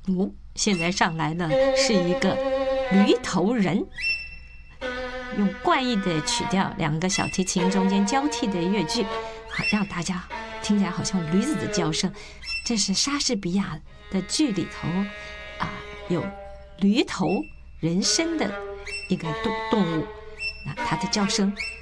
现在上来呢是一个驴头人，用怪异的曲调，两个小提琴中间交替的乐句，好让大家听起来好像驴子的叫声。这是莎士比亚的剧里头有驴头人身的一个动物，那它的叫声